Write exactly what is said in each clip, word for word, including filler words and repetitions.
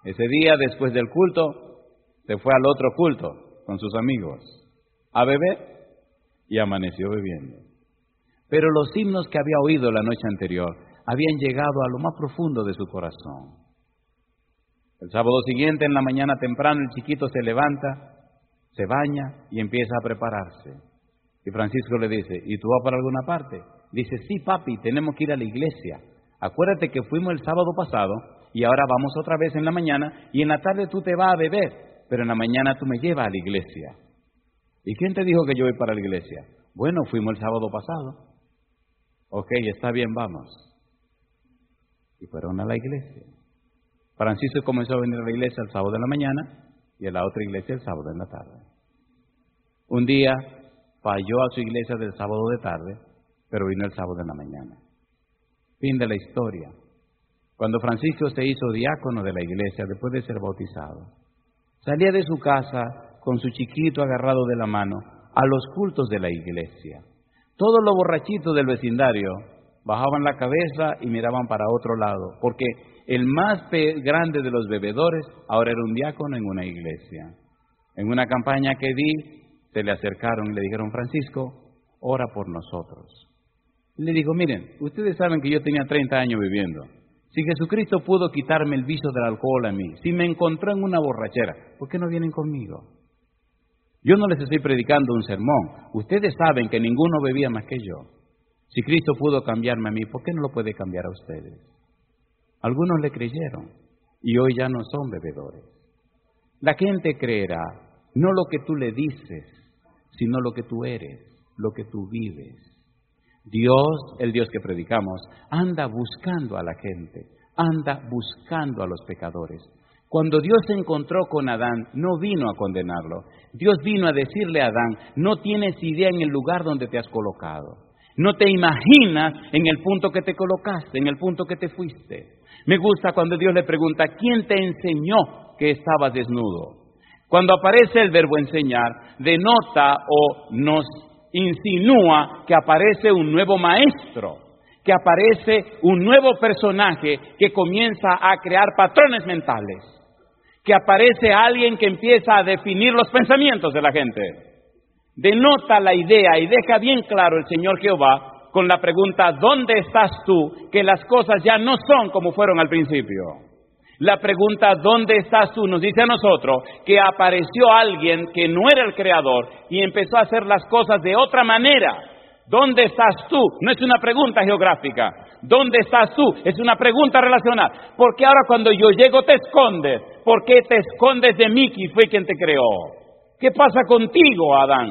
Ese día, después del culto, se fue al otro culto con sus amigos a beber y amaneció bebiendo. Pero los himnos que había oído la noche anterior habían llegado a lo más profundo de su corazón. El sábado siguiente, en la mañana temprano, el chiquito se levanta, se baña y empieza a prepararse. Y Francisco le dice, ¿y tú vas para alguna parte? Dice, sí, papi, tenemos que ir a la iglesia. Acuérdate que fuimos el sábado pasado y ahora vamos otra vez en la mañana y en la tarde tú te vas a beber, pero en la mañana tú me llevas a la iglesia. ¿Y quién te dijo que yo voy para la iglesia? Bueno, fuimos el sábado pasado. Ok, está bien, vamos. Y fueron a la iglesia. Francisco comenzó a venir a la iglesia el sábado de la mañana y a la otra iglesia el sábado en la tarde. Un día falló a su iglesia del sábado de tarde, pero vino el sábado en la mañana. Fin de la historia. Cuando Francisco se hizo diácono de la iglesia después de ser bautizado, salía de su casa con su chiquito agarrado de la mano a los cultos de la iglesia. Todos los borrachitos del vecindario bajaban la cabeza y miraban para otro lado, porque el más grande de los bebedores ahora era un diácono en una iglesia. En una campaña que di, se le acercaron y le dijeron, Francisco, ora por nosotros. Y le dijo, miren, ustedes saben que yo tenía treinta años viviendo. Si Jesucristo pudo quitarme el vicio del alcohol a mí, si me encontró en una borrachera, ¿por qué no vienen conmigo? Yo no les estoy predicando un sermón. Ustedes saben que ninguno bebía más que yo. Si Cristo pudo cambiarme a mí, ¿por qué no lo puede cambiar a ustedes? Algunos le creyeron y hoy ya no son bebedores. La gente creerá no lo que tú le dices, sino lo que tú eres, lo que tú vives. Dios, el Dios que predicamos, anda buscando a la gente, anda buscando a los pecadores. Cuando Dios se encontró con Adán, no vino a condenarlo. Dios vino a decirle a Adán, no tienes idea en el lugar donde te has colocado. No te imaginas en el punto que te colocaste, en el punto que te fuiste. Me gusta cuando Dios le pregunta, ¿quién te enseñó que estabas desnudo? Cuando aparece el verbo enseñar, denota o nos insinúa que aparece un nuevo maestro, que aparece un nuevo personaje que comienza a crear patrones mentales, que aparece alguien que empieza a definir los pensamientos de la gente. Denota la idea y deja bien claro el Señor Jehová con la pregunta, ¿dónde estás tú? Que las cosas ya no son como fueron al principio. La pregunta, ¿dónde estás tú? Nos dice a nosotros que apareció alguien que no era el creador y empezó a hacer las cosas de otra manera. ¿Dónde estás tú? No es una pregunta geográfica. ¿Dónde estás tú? Es una pregunta relacional. ¿Por qué ahora cuando yo llego te escondes? ¿Por qué te escondes de mí que fue quien te creó? ¿Qué pasa contigo, Adán?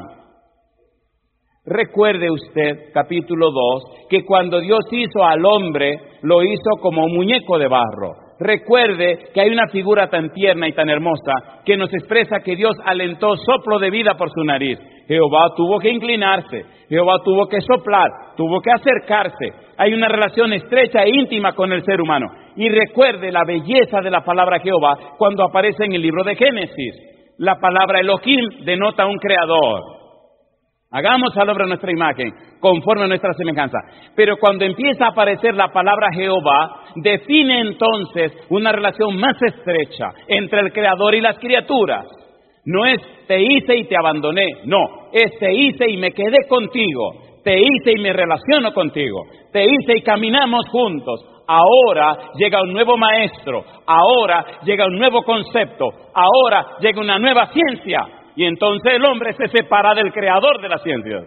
Recuerde usted, capítulo dos, que cuando Dios hizo al hombre, lo hizo como un muñeco de barro. Recuerde que hay una figura tan tierna y tan hermosa que nos expresa que Dios alentó soplo de vida por su nariz. Jehová tuvo que inclinarse, Jehová tuvo que soplar, tuvo que acercarse. Hay una relación estrecha e íntima con el ser humano. Y recuerde la belleza de la palabra Jehová cuando aparece en el libro de Génesis. La palabra Elohim denota un creador. Hagamos al hombre nuestra imagen, conforme a nuestra semejanza. Pero cuando empieza a aparecer la palabra Jehová, define entonces una relación más estrecha entre el Creador y las criaturas. No es te hice y te abandoné, no, es te hice y me quedé contigo, te hice y me relaciono contigo, te hice y caminamos juntos. Ahora llega un nuevo maestro, ahora llega un nuevo concepto, ahora llega una nueva ciencia. Y entonces el hombre se separa del creador de la ciencia.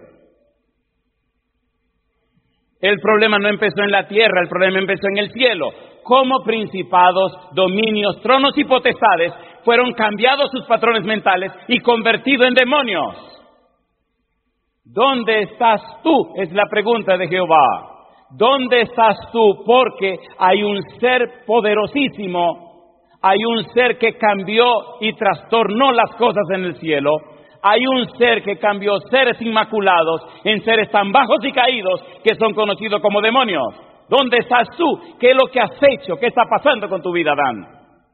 El problema no empezó en la tierra, el problema empezó en el cielo. Cómo principados, dominios, tronos y potestades fueron cambiados sus patrones mentales y convertidos en demonios. ¿Dónde estás tú? Es la pregunta de Jehová. ¿Dónde estás tú? Porque hay un ser poderosísimo. Hay un ser que cambió y trastornó las cosas en el cielo. Hay un ser que cambió seres inmaculados en seres tan bajos y caídos que son conocidos como demonios. ¿Dónde estás tú? ¿Qué es lo que has hecho? ¿Qué está pasando con tu vida, Adán?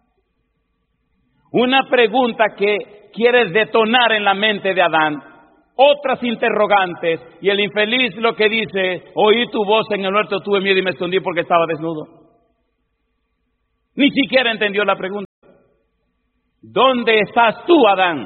Una pregunta que quiere detonar en la mente de Adán otras interrogantes, y el infeliz lo que dice, oí tu voz en el huerto, tuve miedo y me escondí porque estaba desnudo. Ni siquiera entendió la pregunta. ¿Dónde estás tú, Adán?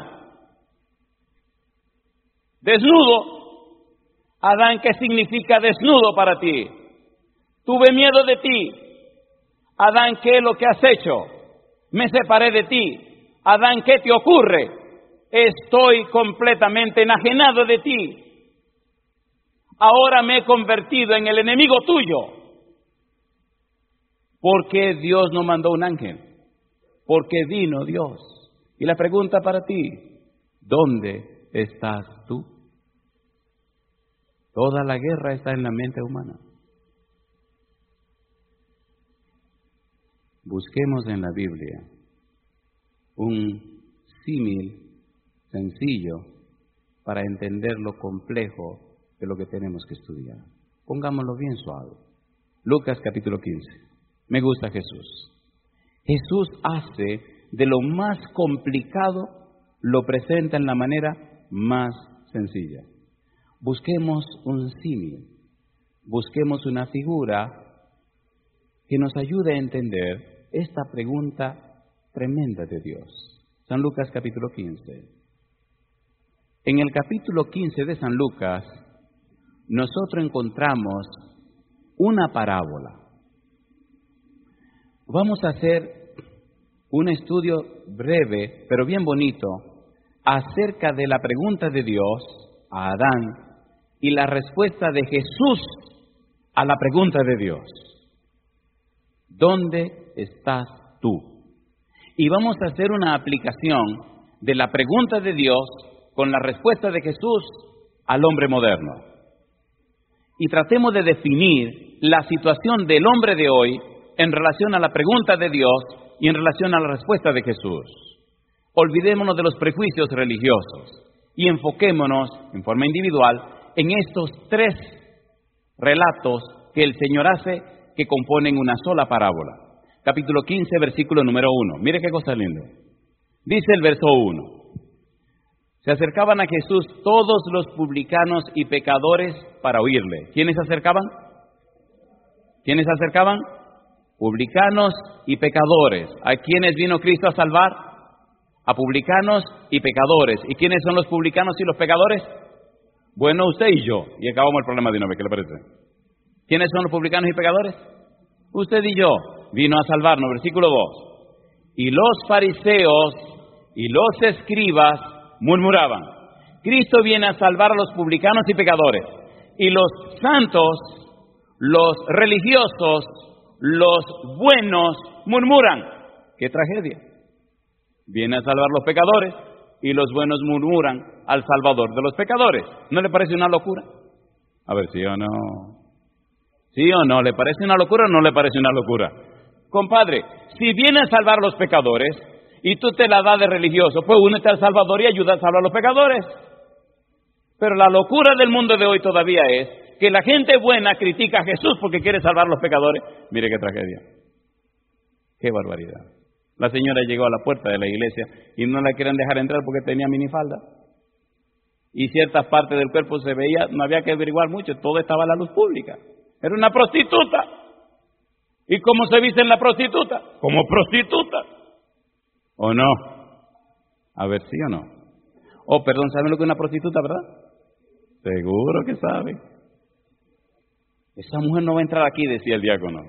Desnudo. Adán, ¿qué significa desnudo para ti? Tuve miedo de ti. Adán, ¿qué es lo que has hecho? Me separé de ti. Adán, ¿qué te ocurre? Estoy completamente enajenado de ti. Ahora me he convertido en el enemigo tuyo. ¿Por qué Dios no mandó un ángel? Porque vino Dios. Y la pregunta para ti, ¿dónde estás tú? Toda la guerra está en la mente humana. Busquemos en la Biblia un símil sencillo para entender lo complejo de lo que tenemos que estudiar. Pongámoslo bien suave. Lucas capítulo quince. Me gusta Jesús. Jesús hace de lo más complicado, lo presenta en la manera más sencilla. Busquemos un símil, busquemos una figura que nos ayude a entender esta pregunta tremenda de Dios. San Lucas capítulo quince. En el capítulo quince de San Lucas, nosotros encontramos una parábola. Vamos a hacer un estudio breve, pero bien bonito, acerca de la pregunta de Dios a Adán y la respuesta de Jesús a la pregunta de Dios. ¿Dónde estás tú? Y vamos a hacer una aplicación de la pregunta de Dios con la respuesta de Jesús al hombre moderno. Y tratemos de definir la situación del hombre de hoy en relación a la pregunta de Dios y en relación a la respuesta de Jesús. Olvidémonos de los prejuicios religiosos y enfoquémonos en forma individual en estos tres relatos que el Señor hace que componen una sola parábola. Capítulo quince, versículo número uno. Mire qué cosa linda. Dice el verso uno. Se acercaban a Jesús todos los publicanos y pecadores para oírle. ¿Quiénes se acercaban? ¿Quiénes se acercaban? Publicanos y pecadores. ¿A quiénes vino Cristo a salvar? A publicanos y pecadores. ¿Y quiénes son los publicanos y los pecadores? Bueno, usted y yo. Y acabamos el problema de una vez, ¿qué le parece? ¿Quiénes son los publicanos y pecadores? Usted y yo. Vino a salvarnos. Versículo dos. Y los fariseos y los escribas murmuraban. Cristo viene a salvar a los publicanos y pecadores. Y los santos, los religiosos, los buenos murmuran. ¡Qué tragedia! Viene a salvar a los pecadores y los buenos murmuran al Salvador de los pecadores. ¿No le parece una locura? A ver, ¿sí o no? ¿Sí o no? ¿Le parece una locura o no le parece una locura? Compadre, si viene a salvar a los pecadores y tú te la das de religioso, pues únete al Salvador y ayuda a salvar a los pecadores. Pero la locura del mundo de hoy todavía es que la gente buena critica a Jesús porque quiere salvar a los pecadores. Mire qué tragedia. Qué barbaridad. La señora llegó a la puerta de la iglesia y no la quieren dejar entrar porque tenía minifalda. Y ciertas partes del cuerpo se veía, no había que averiguar mucho, todo estaba a la luz pública. Era una prostituta. ¿Y cómo se viste en la prostituta? Como prostituta. ¿O no? A ver, ¿sí o no? Oh, perdón, ¿saben lo que es una prostituta, verdad? Seguro que sabe. Esa mujer no va a entrar aquí, decía el diácono.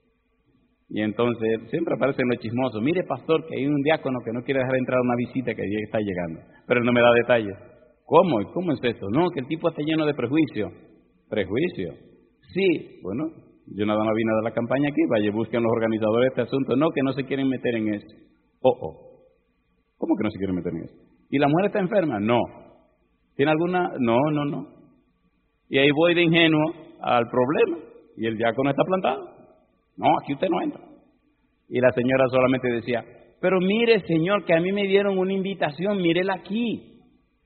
Y entonces siempre aparecen los chismosos. Mire, pastor, que hay un diácono que no quiere dejar entrar a una visita que está llegando. Pero él no me da detalles. ¿Cómo? ¿Cómo es esto? No, que el tipo está lleno de prejuicio. ¿Prejuicio? Sí. Bueno, yo nada más vine a dar la campaña aquí. Vaya, busquen los organizadores de este asunto. No, que no se quieren meter en eso. Oh, oh. ¿Cómo que no se quieren meter en eso? ¿Y la mujer está enferma? No. ¿Tiene alguna? No, no, no. Y ahí voy de ingenuo al problema. Y el diácono está plantado. No, aquí usted no entra. Y la señora solamente decía, pero mire, señor, que a mí me dieron una invitación, mírela aquí.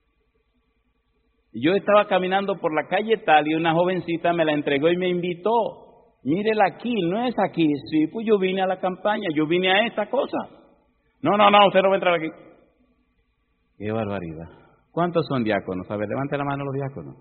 Yo estaba caminando por la calle tal y una jovencita me la entregó y me invitó. Mírela aquí, no es aquí. Sí, pues yo vine a la campaña, yo vine a esta cosa. No, no, no, usted no va a entrar aquí. Qué barbaridad. ¿Cuántos son diáconos? A ver, levante la mano los diáconos.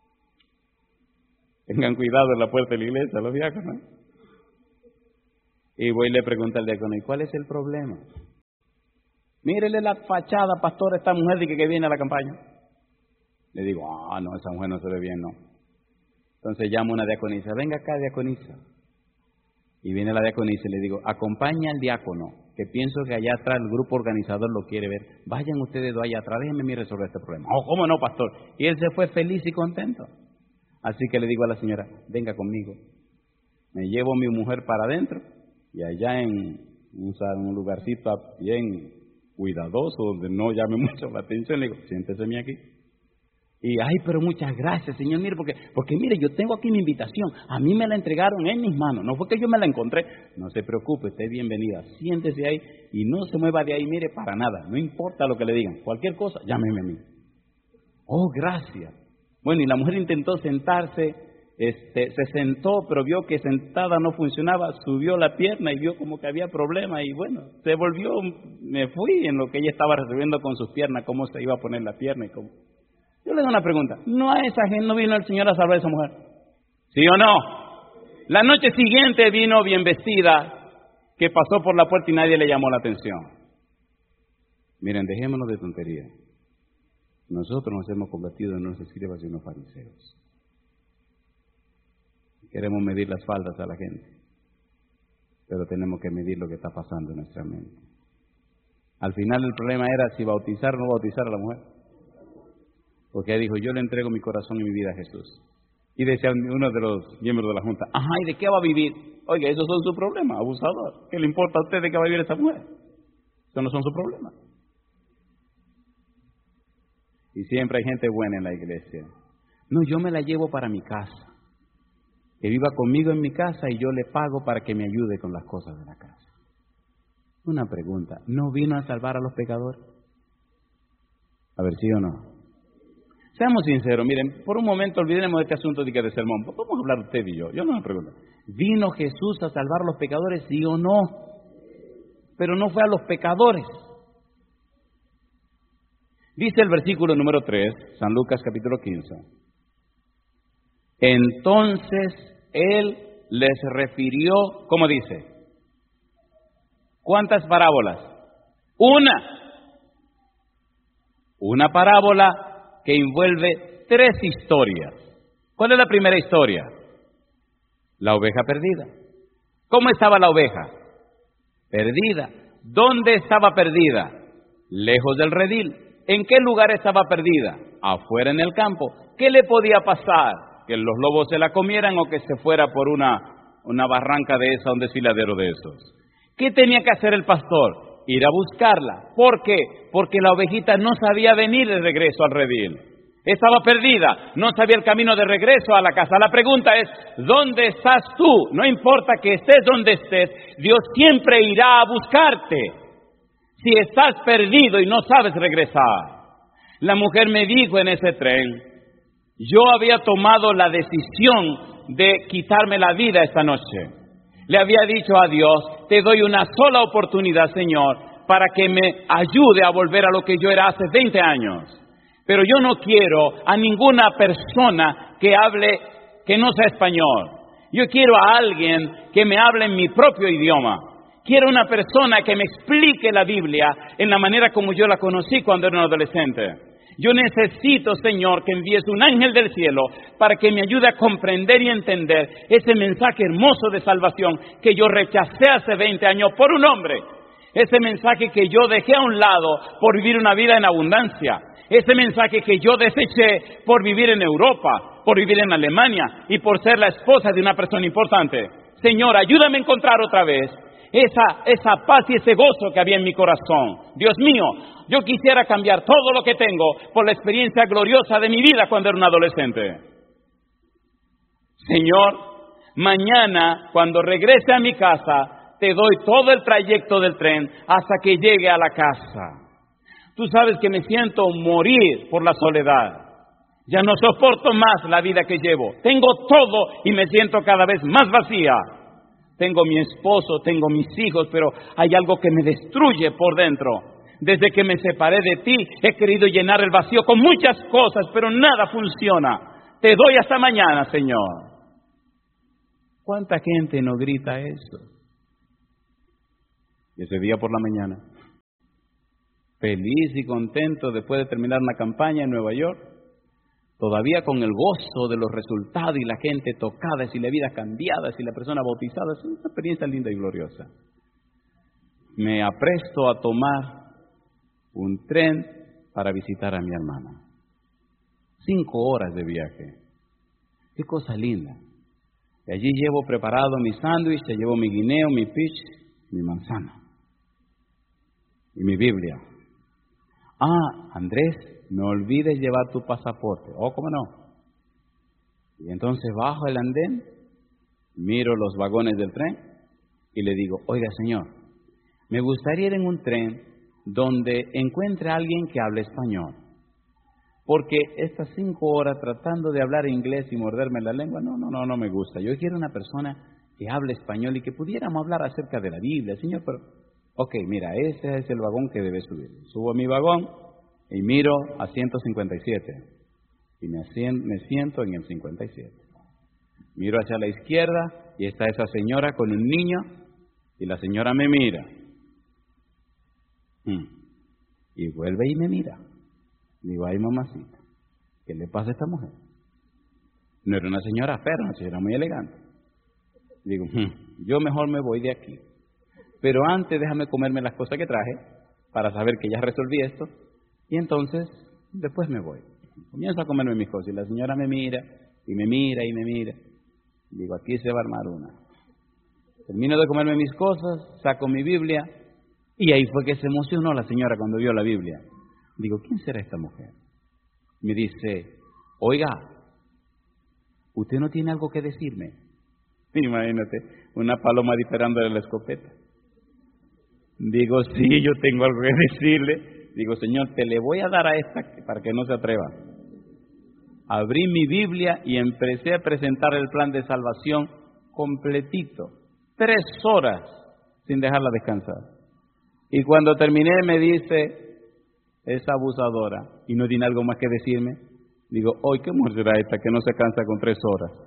Tengan cuidado en la puerta de la iglesia, los diáconos. Y voy y le pregunto al diácono, ¿y cuál es el problema? Mírele la fachada, pastor, esta mujer de que, que viene a la campaña. Le digo, ah, no, esa mujer no se ve bien, no. Entonces llamo a una diaconisa, venga acá, diaconisa. Y viene la diaconisa y le digo, acompaña al diácono, que pienso que allá atrás el grupo organizador lo quiere ver. Vayan ustedes dos allá atrás, déjenme a mí resolver este problema. Oh, ¿cómo no, pastor? Y él se fue feliz y contento. Así que le digo a la señora, venga conmigo. Me llevo a mi mujer para adentro y allá en un, un lugarcito bien cuidadoso, donde no llame mucho la atención, le digo, siéntese aquí. Y, ay, pero muchas gracias, señor, mire, porque, porque mire, yo tengo aquí mi invitación, a mí me la entregaron en mis manos, no fue que yo me la encontré. No se preocupe, usted es bienvenida, siéntese ahí y no se mueva de ahí, mire, para nada, no importa lo que le digan, cualquier cosa, llámeme a mí. Oh, gracias. Bueno, y la mujer intentó sentarse, este, se sentó, pero vio que sentada no funcionaba, subió la pierna y vio como que había problema y bueno, se volvió, me fui en lo que ella estaba resolviendo con sus piernas, cómo se iba a poner la pierna y cómo. Yo le hago una pregunta, ¿no a esa gente no vino el Señor a salvar a esa mujer? ¿Sí o no? La noche siguiente vino bien vestida, que pasó por la puerta y nadie le llamó la atención. Miren, dejémonos de tonterías. Nosotros nos hemos convertido en unos escribas y unos fariseos. Queremos medir las faldas a la gente, pero tenemos que medir lo que está pasando en nuestra mente. Al final el problema era si bautizar o no bautizar a la mujer. Porque ella dijo, yo le entrego mi corazón y mi vida a Jesús. Y decía uno de los miembros de la junta, ajá, ¿y de qué va a vivir? Oiga, esos son sus problemas, abusador. ¿Qué le importa a usted de qué va a vivir esa mujer? Esos no son sus problemas. Y siempre hay gente buena en la iglesia. No, yo me la llevo para mi casa. Que viva conmigo en mi casa y yo le pago para que me ayude con las cosas de la casa. Una pregunta, ¿no vino a salvar a los pecadores? A ver, ¿sí o no? Seamos sinceros, miren, por un momento olvidemos de este asunto de que de sermón. Vamos a hablar usted y yo, yo no me pregunto. ¿Vino Jesús a salvar a los pecadores, sí o no? Pero no fue a los pecadores. Dice el versículo número tres, San Lucas capítulo quince. Entonces Él les refirió, ¿cómo dice? ¿Cuántas parábolas? Una. Una parábola que envuelve tres historias. ¿Cuál es la primera historia? La oveja perdida. ¿Cómo estaba la oveja? Perdida. ¿Dónde estaba perdida? Lejos del redil. ¿En qué lugar estaba perdida? Afuera en el campo. ¿Qué le podía pasar? ¿Que los lobos se la comieran o que se fuera por una, una barranca de esa, un desfiladero de esos? ¿Qué tenía que hacer el pastor? Ir a buscarla. ¿Por qué? Porque la ovejita no sabía venir de regreso al redil. Estaba perdida, no sabía el camino de regreso a la casa. La pregunta es, ¿dónde estás tú? No importa que estés donde estés, Dios siempre irá a buscarte. Si estás perdido y no sabes regresar. La mujer me dijo en ese tren, yo había tomado la decisión de quitarme la vida esta noche. Le había dicho a Dios, te doy una sola oportunidad, Señor, para que me ayude a volver a lo que yo era hace veinte años. Pero yo no quiero a ninguna persona que hable, que no sea español. Yo quiero a alguien que me hable en mi propio idioma. Quiero una persona que me explique la Biblia en la manera como yo la conocí cuando era un adolescente. Yo necesito, Señor, que envíes un ángel del cielo para que me ayude a comprender y entender ese mensaje hermoso de salvación que yo rechacé hace veinte años por un hombre. Ese mensaje que yo dejé a un lado por vivir una vida en abundancia. Ese mensaje que yo deseché por vivir en Europa, por vivir en Alemania y por ser la esposa de una persona importante. Señor, ayúdame a encontrar otra vez esa, esa paz y ese gozo que había en mi corazón. Dios mío, yo quisiera cambiar todo lo que tengo por la experiencia gloriosa de mi vida cuando era un adolescente. Señor, mañana cuando regrese a mi casa, te doy todo el trayecto del tren hasta que llegue a la casa. Tú sabes que me siento morir por la soledad. Ya no soporto más la vida que llevo. Tengo todo y me siento cada vez más vacía. Tengo mi esposo, tengo mis hijos, pero hay algo que me destruye por dentro. Desde que me separé de ti, he querido llenar el vacío con muchas cosas, pero nada funciona. Te doy hasta mañana, Señor. ¿Cuánta gente no grita eso? Y ese día por la mañana, feliz y contento después de terminar una campaña en Nueva York, todavía con el gozo de los resultados y la gente tocada, y la vida cambiada, y la persona bautizada. Es una experiencia linda y gloriosa. Me apresto a tomar un tren para visitar a mi hermana. Cinco horas de viaje. Qué cosa linda. Y allí llevo preparado mi sándwich, llevo mi guineo, mi peach, mi manzana y mi Biblia. Ah, Andrés, no olvides llevar tu pasaporte. Oh, ¿cómo no? Y entonces bajo el andén, miro los vagones del tren y le digo, oiga señor, me gustaría ir en un tren donde encuentre a alguien que hable español. Porque estas cinco horas tratando de hablar inglés y morderme la lengua, no, no, no, no me gusta. Yo quiero una persona que hable español y que pudiéramos hablar acerca de la Biblia, señor. Pero, ok, mira, ese es el vagón que debe subir. Subo a mi vagón y miro a ciento cincuenta y siete y me, asien, me siento en el cincuenta y siete. Miro hacia la izquierda y está esa señora con un niño y la señora me mira. Hmm. Y vuelve y me mira. Digo, ay mamacita, ¿qué le pasa a esta mujer? No era una señora fea, una señora muy elegante. Digo, hm, yo mejor me voy de aquí. Pero antes déjame comerme las cosas que traje para saber que ya resolví esto. Y entonces, después me voy. Comienzo a comerme mis cosas y la señora me mira, y me mira, y me mira. Digo, aquí se va a armar una. Termino de comerme mis cosas, saco mi Biblia, y ahí fue que se emocionó la señora cuando vio la Biblia. Digo, ¿quién será esta mujer? Me dice, oiga, ¿usted no tiene algo que decirme? Imagínate, una paloma disparándole la escopeta. Digo, sí, yo tengo algo que decirle. Digo, señor, te le voy a dar a esta para que no se atreva. Abrí mi Biblia y empecé a presentar el plan de salvación completito. Tres horas sin dejarla descansar. Y cuando terminé me dice, es abusadora, y no tiene algo más que decirme. Digo, hoy ¿qué mujer será esta que no se cansa con tres horas?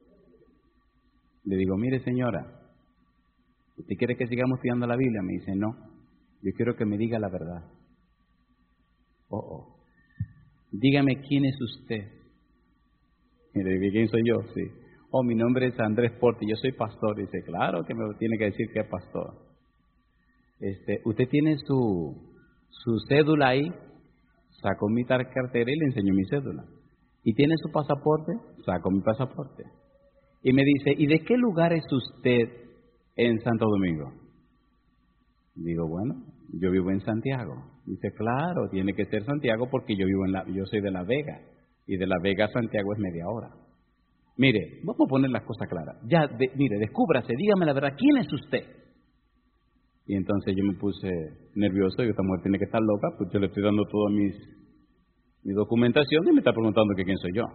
Le digo, mire señora, ¿usted quiere que sigamos estudiando la Biblia? Me dice, no, yo quiero que me diga la verdad. Oh, oh, dígame quién es usted. Y le digo, ¿quién soy yo? Sí. Oh, mi nombre es Andrés Porte, yo soy pastor. Dice, claro que me tiene que decir que es pastor. Este, ¿usted tiene su... su cédula ahí? Saco mi cartera y le enseño mi cédula. ¿Y tiene su pasaporte? Saco mi pasaporte. Y me dice, ¿y de qué lugar es usted en Santo Domingo? Digo, bueno, yo vivo en Santiago. Dice, claro, tiene que ser Santiago porque yo vivo en la, yo soy de La Vega. Y de La Vega a Santiago es media hora. Mire, vamos a poner las cosas claras. Ya, de, mire, descúbrase, dígame la verdad, ¿quién es usted? Y entonces yo me puse nervioso y esta mujer tiene que estar loca, pues yo le estoy dando toda mis, mi documentación y me está preguntando que quién soy yo.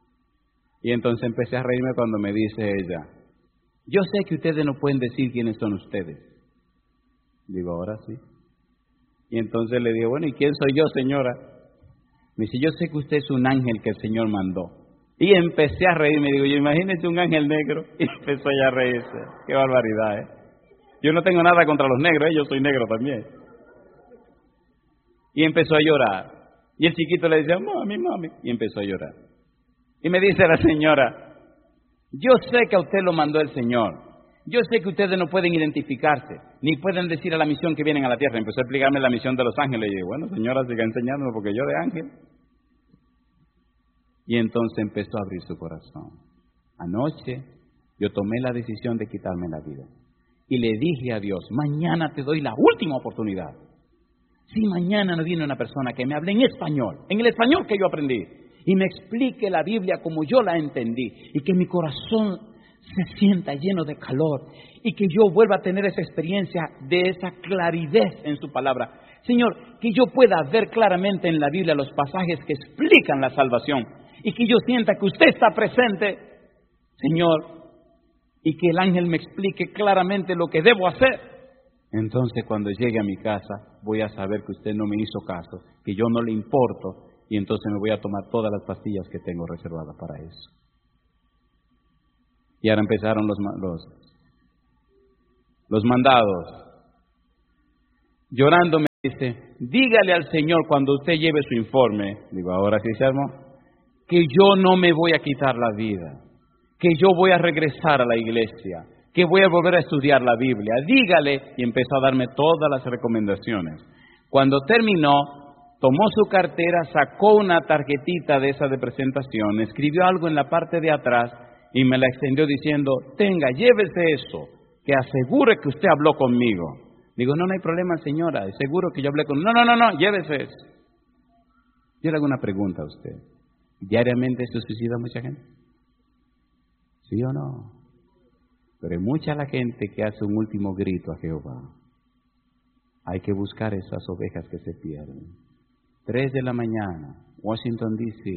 Y entonces empecé a reírme cuando me dice ella, yo sé que ustedes no pueden decir quiénes son ustedes. Digo, ahora sí. Y entonces le digo, bueno, ¿y quién soy yo, señora? Me dice, yo sé que usted es un ángel que el Señor mandó. Y empecé a reírme, digo, yo imagínese un ángel negro. Y empezó ya a reírse. Qué barbaridad, ¿eh? Yo no tengo nada contra los negros, ¿eh? Yo soy negro también. Y empezó a llorar. Y el chiquito le decía, mami, mami. Y empezó a llorar. Y me dice la señora, yo sé que a usted lo mandó el Señor. Yo sé que ustedes no pueden identificarse, ni pueden decir a la misión que vienen a la tierra. Empezó a explicarme la misión de los ángeles. Y yo, bueno, señora, siga enseñándome porque yo de ángel. Y entonces empezó a abrir su corazón. Anoche yo tomé la decisión de quitarme la vida. Y le dije a Dios, mañana te doy la última oportunidad. Si mañana no viene una persona que me hable en español, en el español que yo aprendí, y me explique la Biblia como yo la entendí, y que mi corazón se sienta lleno de calor, y que yo vuelva a tener esa experiencia de esa claridad en su palabra. Señor, que yo pueda ver claramente en la Biblia los pasajes que explican la salvación, y que yo sienta que usted está presente, Señor, y que el ángel me explique claramente lo que debo hacer. Entonces cuando llegue a mi casa voy a saber que usted no me hizo caso, que yo no le importo, y entonces me voy a tomar todas las pastillas que tengo reservadas para eso. Y ahora empezaron los, los, los mandados. Llorando dice, dígale al Señor cuando usted lleve su informe, digo, ahora sí se armó, que yo no me voy a quitar la vida, que yo voy a regresar a la iglesia, que voy a volver a estudiar la Biblia. Dígale, y empezó a darme todas las recomendaciones. Cuando terminó, tomó su cartera, sacó una tarjetita de esa de presentación, escribió algo en la parte de atrás y me la extendió diciendo, tenga, llévese eso, que asegure que usted habló conmigo. Digo, no, no hay problema, señora, seguro que yo hablé con... No, no, no, no, llévese eso. Yo le hago una pregunta a usted. ¿Diariamente se suicida mucha gente? ¿Sí o no? Pero hay mucha la gente que hace un último grito a Jehová. Hay que buscar esas ovejas que se pierden. Tres de la mañana, Washington, D C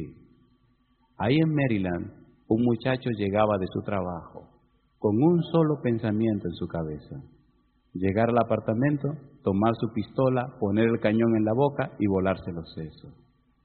Ahí en Maryland, un muchacho llegaba de su trabajo con un solo pensamiento en su cabeza. Llegar al apartamento, tomar su pistola, poner el cañón en la boca y volarse los sesos.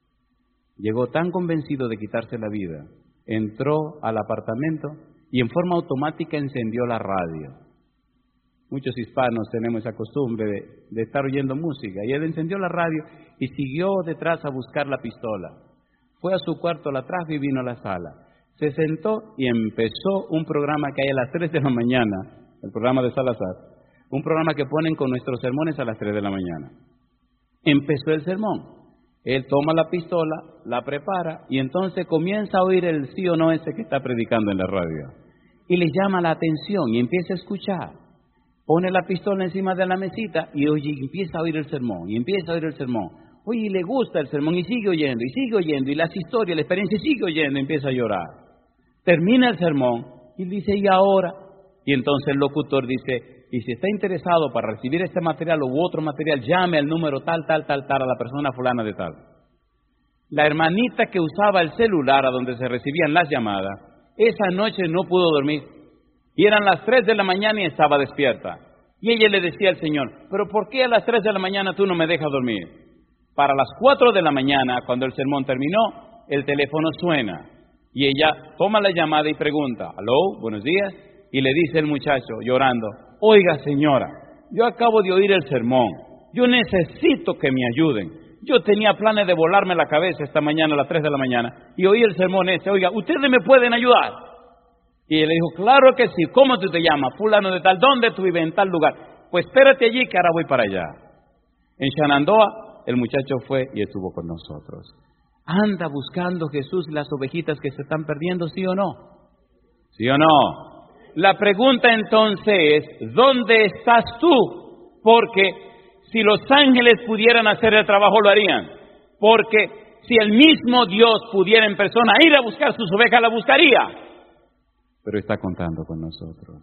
Llegó tan convencido de quitarse la vida, entró al apartamento y en forma automática encendió la radio. Muchos hispanos tenemos esa costumbre de, de estar oyendo música, y él encendió la radio y siguió detrás a buscar la pistola. Fue a su cuarto, la trajo y vino a la sala. Se sentó y empezó un programa que hay a las tres de la mañana, el programa de Salazar, un programa que ponen con nuestros sermones a las tres de la mañana. Empezó el sermón. Él toma la pistola, la prepara y entonces comienza a oír el sí o no ese que está predicando en la radio. Y le llama la atención y empieza a escuchar. Pone la pistola encima de la mesita y oye, empieza a oír el sermón, y empieza a oír el sermón. Oye, y le gusta el sermón y sigue oyendo, y sigue oyendo, y las historias, la experiencia, y sigue oyendo, y empieza a llorar. Termina el sermón y dice, ¿y ahora? Y entonces el locutor dice, y si está interesado para recibir este material u otro material, llame al número tal, tal, tal, tal, a la persona fulana de tal. La hermanita que usaba el celular a donde se recibían las llamadas, esa noche no pudo dormir. Y eran las tres de la mañana y estaba despierta. Y ella le decía al Señor, ¿pero por qué a las tres de la mañana tú no me dejas dormir? Para las cuatro de la mañana, cuando el sermón terminó, el teléfono suena. Y ella toma la llamada y pregunta, ¿aló? Buenos días. Y le dice el muchacho, llorando, oiga señora, yo acabo de oír el sermón. Yo necesito que me ayuden. Yo tenía planes de volarme la cabeza esta mañana a las tres de la mañana y oí el sermón ese. Oiga, ¿ustedes me pueden ayudar? Y él le dijo, claro que sí. ¿Cómo tú te llamas? Fulano de tal. ¿Dónde tú vives? En tal lugar. Pues espérate allí que ahora voy para allá. En Shenandoah, el muchacho fue y estuvo con nosotros. ¿Anda buscando Jesús las ovejitas que se están perdiendo, sí o no? ¿Sí o no? La pregunta entonces es, ¿dónde estás tú? Porque si los ángeles pudieran hacer el trabajo, lo harían. Porque si el mismo Dios pudiera en persona ir a buscar sus ovejas, la buscaría. Pero está contando con nosotros.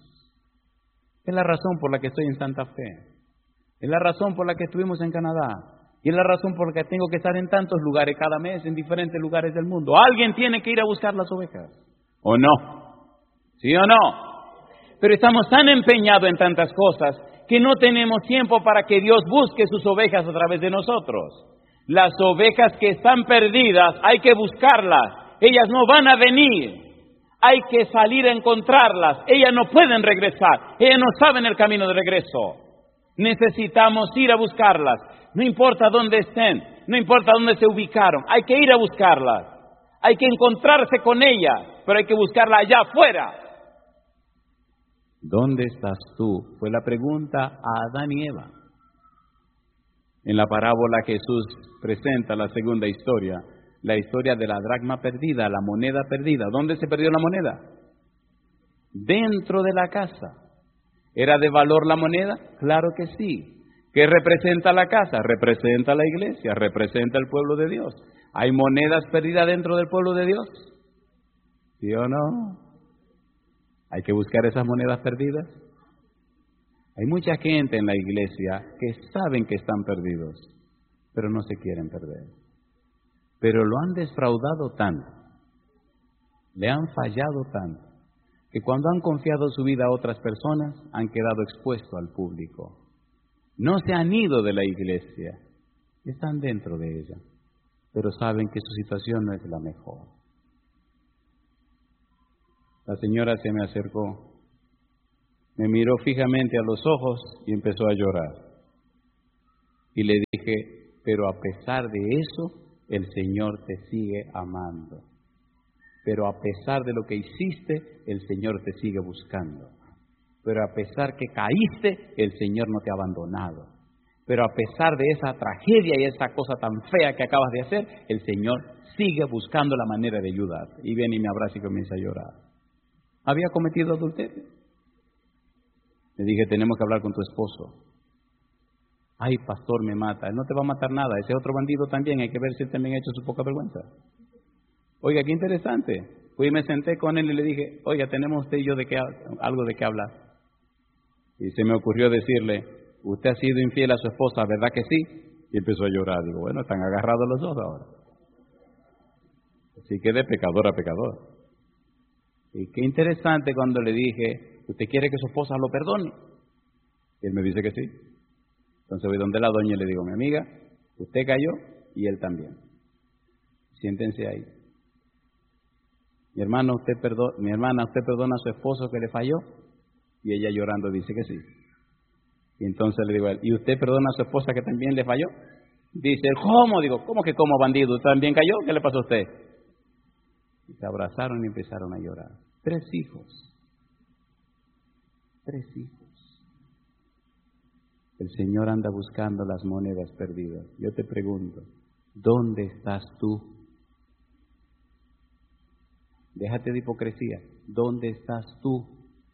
Es la razón por la que estoy en Santa Fe. Es la razón por la que estuvimos en Canadá. Y es la razón por la que tengo que estar en tantos lugares cada mes, en diferentes lugares del mundo. Alguien tiene que ir a buscar las ovejas. ¿O no? ¿Sí o no? Pero estamos tan empeñados en tantas cosas que no tenemos tiempo para que Dios busque sus ovejas a través de nosotros. Las ovejas que están perdidas hay que buscarlas. Ellas no van a venir. Hay que salir a encontrarlas. Ellas no pueden regresar. Ellas no saben el camino de regreso. Necesitamos ir a buscarlas. No importa dónde estén. No importa dónde se ubicaron. Hay que ir a buscarlas. Hay que encontrarse con ellas. Pero hay que buscarlas allá afuera. ¿Dónde estás tú? Fue la pregunta a Adán y Eva. En la parábola Jesús presenta la segunda historia, la historia de la dracma perdida, la moneda perdida. ¿Dónde se perdió la moneda? Dentro de la casa. ¿Era de valor la moneda? Claro que sí. ¿Qué representa la casa? Representa la iglesia, representa el pueblo de Dios. ¿Hay monedas perdidas dentro del pueblo de Dios? ¿Sí o no? Hay que buscar esas monedas perdidas. Hay mucha gente en la iglesia que saben que están perdidos, pero no se quieren perder. Pero lo han defraudado tanto, le han fallado tanto, que cuando han confiado su vida a otras personas, han quedado expuestos al público. No se han ido de la iglesia, están dentro de ella, pero saben que su situación no es la mejor. La señora se me acercó, me miró fijamente a los ojos y empezó a llorar. Y le dije, pero a pesar de eso, el Señor te sigue amando. Pero a pesar de lo que hiciste, el Señor te sigue buscando. Pero a pesar que caíste, el Señor no te ha abandonado. Pero a pesar de esa tragedia y esa cosa tan fea que acabas de hacer, el Señor sigue buscando la manera de ayudar. Y viene y me abraza y comienza a llorar. ¿Había cometido adulterio? Le dije, tenemos que hablar con tu esposo. Ay, pastor, me mata. Él no te va a matar nada. Ese otro bandido también. Hay que ver si él también ha hecho su poca vergüenza. Oiga, qué interesante. Fui y me senté con él y le dije, oiga, tenemos usted y yo de qué, algo de qué hablar. Y se me ocurrió decirle, usted ha sido infiel a su esposa, ¿verdad que sí? Y empezó a llorar. Digo, bueno, están agarrados los dos ahora. Así que de pecador a pecador. Y qué interesante cuando le dije, ¿usted quiere que su esposa lo perdone? Y él me dice que sí. Entonces voy donde la doña y le digo, mi amiga, usted cayó y él también. Siéntense ahí. Mi hermano, usted perdona, mi hermana, ¿usted perdona a su esposo que le falló? Y ella llorando dice que sí. Y entonces le digo a él, ¿y usted perdona a su esposa que también le falló? Dice, ¿cómo? Digo, ¿cómo que como bandido? ¿Usted también cayó? ¿Qué le pasó a usted? Y se abrazaron y empezaron a llorar. Tres hijos. Tres hijos. El Señor anda buscando las monedas perdidas. Yo te pregunto, ¿dónde estás tú? Déjate de hipocresía. ¿Dónde estás tú?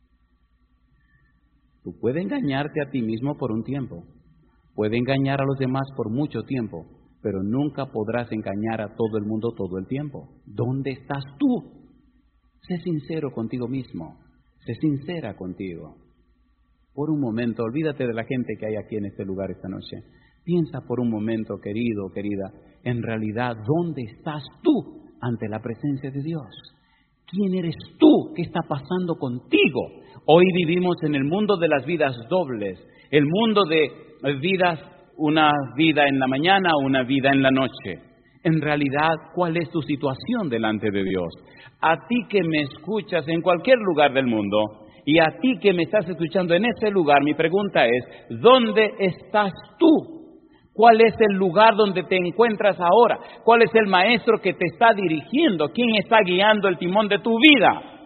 Tú puedes engañarte a ti mismo por un tiempo. Puedes engañar a los demás por mucho tiempo, pero nunca podrás engañar a todo el mundo todo el tiempo. ¿Dónde estás tú? Sé sincero contigo mismo. Sé sincera contigo. Por un momento, olvídate de la gente que hay aquí en este lugar esta noche. Piensa por un momento, querido o querida, en realidad, ¿dónde estás tú ante la presencia de Dios? ¿Quién eres tú? ¿Qué está pasando contigo? Hoy vivimos en el mundo de las vidas dobles, el mundo de vidas, una vida en la mañana, una vida en la noche. En realidad, ¿cuál es tu situación delante de Dios? A ti que me escuchas en cualquier lugar del mundo, y a ti que me estás escuchando en este lugar, mi pregunta es, ¿dónde estás tú? ¿Cuál es el lugar donde te encuentras ahora? ¿Cuál es el maestro que te está dirigiendo? ¿Quién está guiando el timón de tu vida?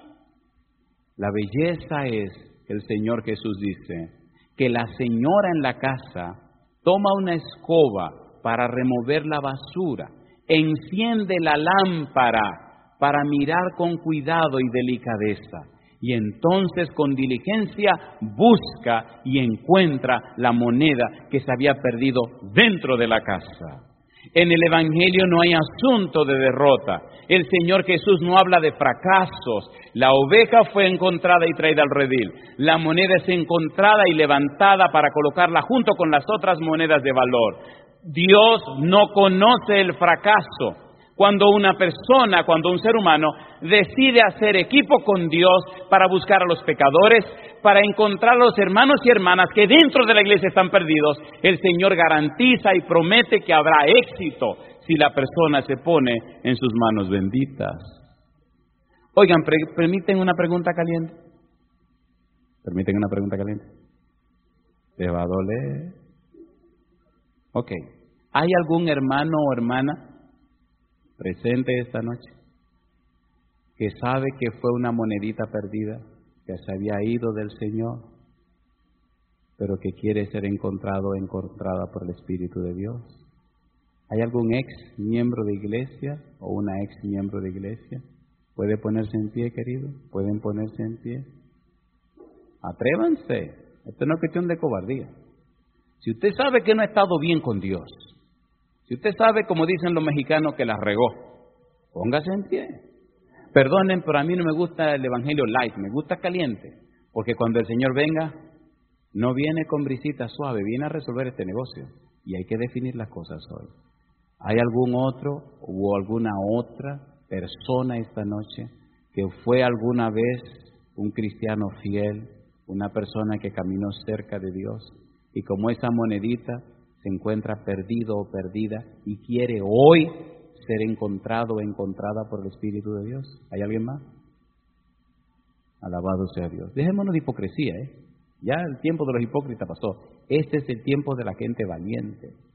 La belleza es, el Señor Jesús dice, que la señora en la casa toma una escoba para remover la basura, enciende la lámpara para mirar con cuidado y delicadeza. Y entonces con diligencia busca y encuentra la moneda que se había perdido dentro de la casa. En el Evangelio no hay asunto de derrota. El Señor Jesús no habla de fracasos. La oveja fue encontrada y traída al redil. La moneda es encontrada y levantada para colocarla junto con las otras monedas de valor. Dios no conoce el fracaso. Cuando una persona, cuando un ser humano decide hacer equipo con Dios para buscar a los pecadores, para encontrar a los hermanos y hermanas que dentro de la iglesia están perdidos, el Señor garantiza y promete que habrá éxito si la persona se pone en sus manos benditas. Oigan, ¿permiten una pregunta caliente? ¿Permiten una pregunta caliente? ¿Te va a doler? Ok. ¿Hay algún hermano o hermana presente esta noche que sabe que fue una monedita perdida, que se había ido del Señor, pero que quiere ser encontrado o encontrada por el Espíritu de Dios? ¿Hay algún ex miembro de iglesia o una ex miembro de iglesia? ¿Puede ponerse en pie, querido? ¿Pueden ponerse en pie? Atrévanse. Esto no es cuestión de cobardía. Si usted sabe que no ha estado bien con Dios, si usted sabe, como dicen los mexicanos, que la regó, póngase en pie. Perdonen, pero a mí no me gusta el evangelio light, me gusta caliente. Porque cuando el Señor venga, no viene con brisita suave, viene a resolver este negocio. Y hay que definir las cosas hoy. ¿Hay algún otro o alguna otra persona esta noche que fue alguna vez un cristiano fiel, una persona que caminó cerca de Dios? Y como esa monedita se encuentra perdido o perdida y quiere hoy ser encontrado o encontrada por el Espíritu de Dios. ¿Hay alguien más? Alabado sea Dios. Dejémonos de hipocresía, ¿eh? Ya el tiempo de los hipócritas pasó. Este es el tiempo de la gente valiente.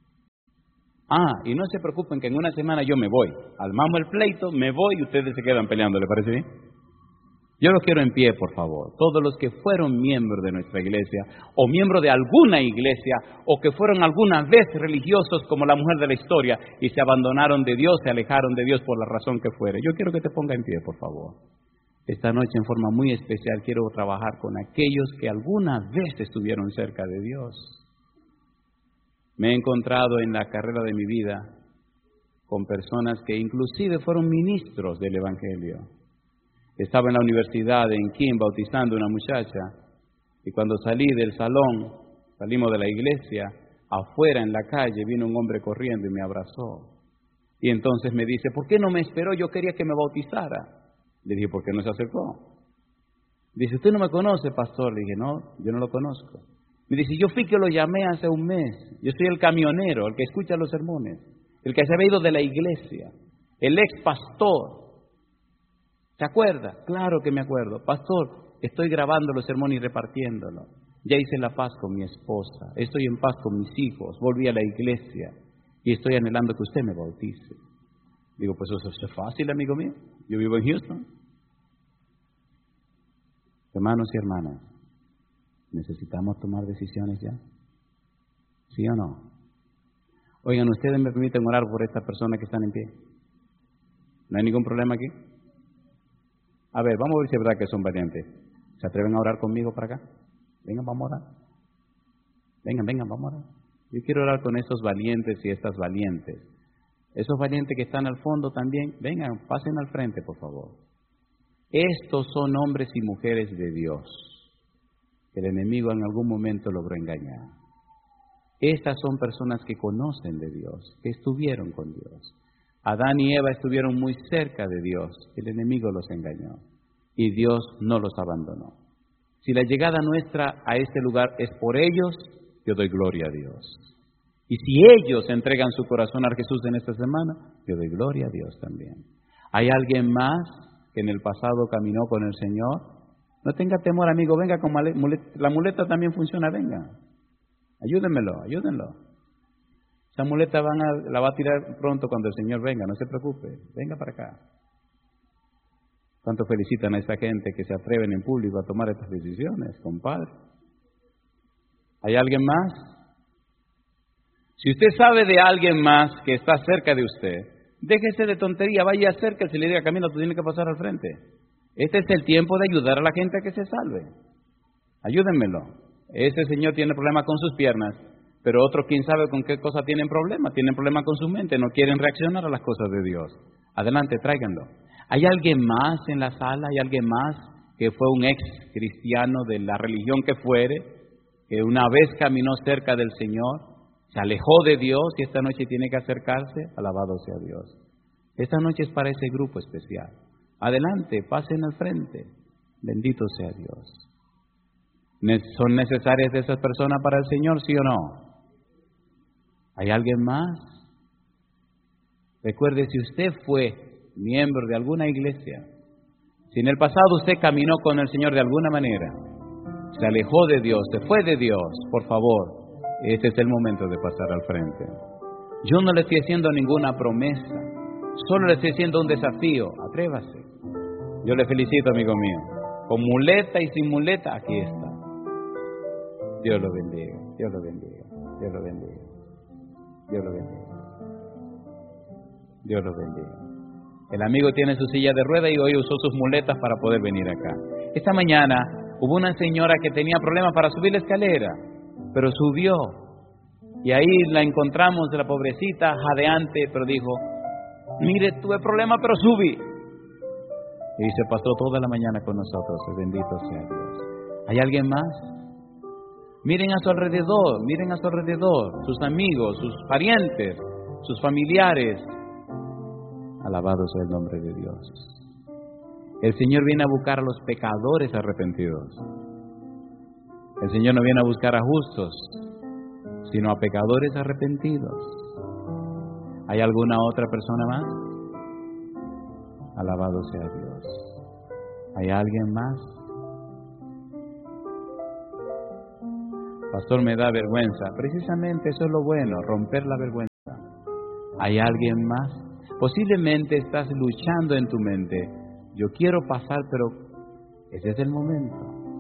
Ah, y no se preocupen que en una semana yo me voy. Armamos el pleito, me voy y ustedes se quedan peleando, ¿le parece bien? Yo los quiero en pie, por favor. Todos los que fueron miembros de nuestra iglesia, o miembros de alguna iglesia, o que fueron alguna vez religiosos como la mujer de la historia, y se abandonaron de Dios, se alejaron de Dios por la razón que fuere. Yo quiero que te ponga en pie, por favor. Esta noche, en forma muy especial, quiero trabajar con aquellos que alguna vez estuvieron cerca de Dios. Me he encontrado en la carrera de mi vida con personas que inclusive fueron ministros del Evangelio. Estaba en la universidad en Kim bautizando a una muchacha y cuando salí del salón, salimos de la iglesia, afuera en la calle vino un hombre corriendo y me abrazó. Y entonces me dice, ¿por qué no me esperó? Yo quería que me bautizara. Le dije, ¿por qué no se acercó? Dice, ¿usted no me conoce, pastor? Le dije, no, yo no lo conozco. Me dice, yo fui que lo llamé hace un mes. Yo soy el camionero, el que escucha los sermones, el que se había ido de la iglesia, el ex pastor. ¿Se acuerda? Claro que me acuerdo. Pastor, estoy grabando los sermones y repartiéndolos. Ya hice la paz con mi esposa, estoy en paz con mis hijos, volví a la iglesia y estoy anhelando que usted me bautice. Digo, pues eso es fácil, amigo mío. Yo vivo en Houston. Hermanos y hermanas, ¿necesitamos tomar decisiones ya? ¿Sí o no? Oigan, ¿ustedes me permiten orar por estas personas que están en pie? ¿No hay ningún problema aquí? A ver, vamos a ver si es verdad que son valientes. ¿Se atreven a orar conmigo para acá? Vengan, vamos a orar. Vengan, vengan, vamos a orar. Yo quiero orar con esos valientes y estas valientes. Esos valientes que están al fondo también, vengan, pasen al frente, por favor. Estos son hombres y mujeres de Dios, que el enemigo en algún momento logró engañar. Estas son personas que conocen de Dios, que estuvieron con Dios. Adán y Eva estuvieron muy cerca de Dios, el enemigo los engañó y Dios no los abandonó. Si la llegada nuestra a este lugar es por ellos, yo doy gloria a Dios. Y si ellos entregan su corazón a Jesús en esta semana, yo doy gloria a Dios también. ¿Hay alguien más que en el pasado caminó con el Señor? No tenga temor, amigo, venga con muleta. La muleta también funciona, venga. Ayúdenmelo, ayúdenlo. Esa muleta van a, la va a tirar pronto cuando el Señor venga, no se preocupe, venga para acá. ¿Cuánto felicitan a esta gente que se atreven en público a tomar estas decisiones, compadre? ¿Hay alguien más? Si usted sabe de alguien más que está cerca de usted, déjese de tontería, vaya acérquese y le diga, Camilo, tú tienes que pasar al frente. Este es el tiempo de ayudar a la gente a que se salve. Ayúdenmelo. Ese señor tiene problemas con sus piernas, pero otros, quién sabe con qué cosa tienen problemas. Tienen problemas con su mente, no quieren reaccionar a las cosas de Dios. Adelante, tráiganlo. ¿Hay alguien más en la sala? ¿Hay alguien más que fue un ex cristiano de la religión que fuere, que una vez caminó cerca del Señor, se alejó de Dios y esta noche tiene que acercarse? Alabado sea Dios. Esta noche es para ese grupo especial. Adelante, pasen al frente. Bendito sea Dios. ¿Son necesarias esas personas para el Señor, sí o no? ¿Hay alguien más? Recuerde, si usted fue miembro de alguna iglesia, si en el pasado usted caminó con el Señor de alguna manera, se alejó de Dios, se fue de Dios, por favor, este es el momento de pasar al frente. Yo no le estoy haciendo ninguna promesa, solo le estoy haciendo un desafío. Atrévase. Yo le felicito, amigo mío. Con muleta y sin muleta, aquí está. Dios lo bendiga, Dios lo bendiga, Dios lo bendiga, Dios lo bendiga, Dios lo bendiga. El amigo tiene su silla de rueda y hoy usó sus muletas para poder venir acá. Esta mañana hubo una señora que tenía problemas para subir la escalera, pero subió. Y ahí la encontramos, la pobrecita, jadeante, pero dijo, mire, tuve problemas, pero subí. Y se pasó toda la mañana con nosotros, bendito sea Dios. ¿Hay alguien más? Miren a su alrededor, miren a su alrededor, sus amigos, sus parientes, sus familiares. Alabado sea el nombre de Dios. El Señor viene a buscar a los pecadores arrepentidos. El Señor no viene a buscar a justos, sino a pecadores arrepentidos. ¿Hay alguna otra persona más? Alabado sea Dios. ¿Hay alguien más? Pastor, me da vergüenza. Precisamente eso es lo bueno, romper la vergüenza. ¿Hay alguien más? Posiblemente estás luchando en tu mente. Yo quiero pasar, pero ese es el momento.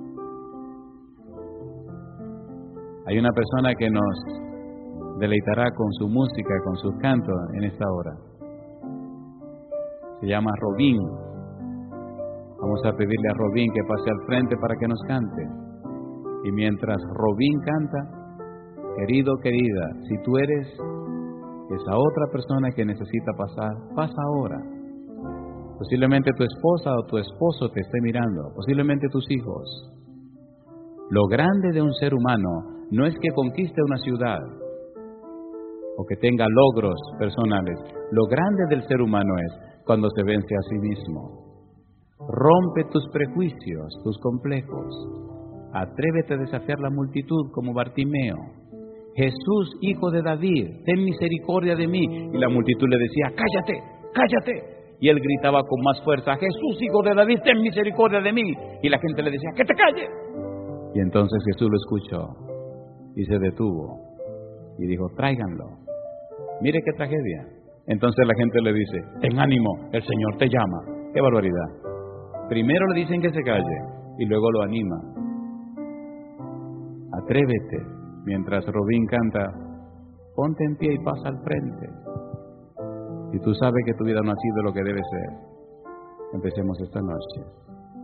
Hay una persona que nos deleitará con su música, con sus cantos en esta hora. Se llama Robin. Vamos a pedirle a Robin que pase al frente para que nos cante. Y mientras Robin canta, querido, querida, si tú eres esa otra persona que necesita pasar, pasa ahora. Posiblemente tu esposa o tu esposo te esté mirando, posiblemente tus hijos. Lo grande de un ser humano no es que conquiste una ciudad o que tenga logros personales. Lo grande del ser humano es cuando se vence a sí mismo. Rompe tus prejuicios, tus complejos. Atrévete a desafiar la multitud como Bartimeo. Jesús, hijo de David, ten misericordia de mí. Y la multitud le decía, cállate, cállate. Y él gritaba con más fuerza, Jesús, hijo de David, ten misericordia de mí. Y la gente le decía, que te calle. Y entonces Jesús lo escuchó y se detuvo y dijo, tráiganlo. Mire qué tragedia. Entonces la gente le dice, ten ánimo, el Señor te llama. ¡Qué barbaridad! Primero le dicen que se calle y luego lo anima. Atrévete. Mientras Robin canta, ponte en pie y pasa al frente. Si tú sabes que tu vida no ha sido lo que debe ser, empecemos esta noche.